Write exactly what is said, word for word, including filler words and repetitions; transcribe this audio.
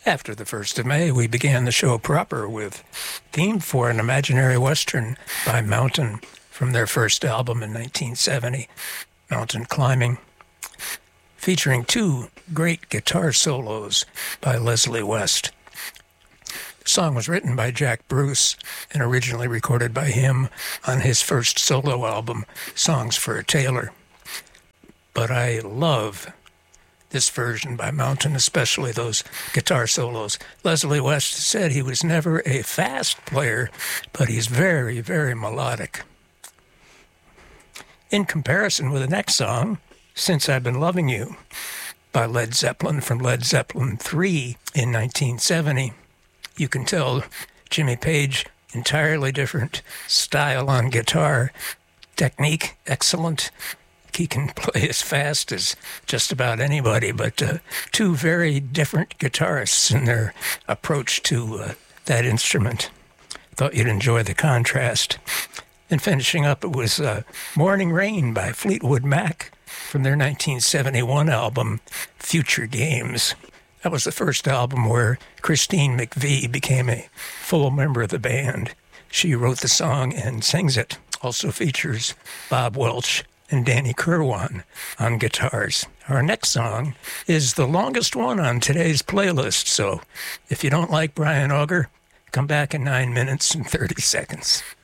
After the first of May, we began the show proper with Theme for an Imaginary Western by Mountain from their first album in nineteen seventy, Mountain Climbing, featuring two great guitar solos by Leslie West. The song was written by Jack Bruce and originally recorded by him on his first solo album, Songs for a Tailor. But I love this version by Mountain, especially those guitar solos. Leslie West said he was never a fast player, but he's very, very melodic. In comparison with the next song, Since I've Been Loving You, by Led Zeppelin from Led Zeppelin three in nineteen seventy, you can tell Jimmy Page, entirely different style on guitar, technique excellent. He can play as fast as just about anybody, but uh, two very different guitarists in their approach to uh, that instrument. Thought you'd enjoy the contrast. And finishing up, it was uh, Morning Rain by Fleetwood Mac from their nineteen seventy-one album, Future Games. That was the first album where Christine McVie became a full member of the band. She wrote the song and sings it. Also features Bob Welch and Danny Kirwan on guitars. Our next song is the longest one on today's playlist, so if you don't like Brian Auger, come back in nine minutes and thirty seconds.